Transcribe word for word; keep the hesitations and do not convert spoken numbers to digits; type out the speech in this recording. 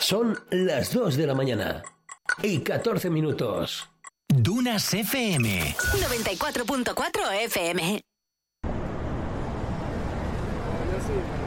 Son las dos de la mañana y catorce minutos. Dunas F M noventa y cuatro punto cuatro F M. Bueno, sí.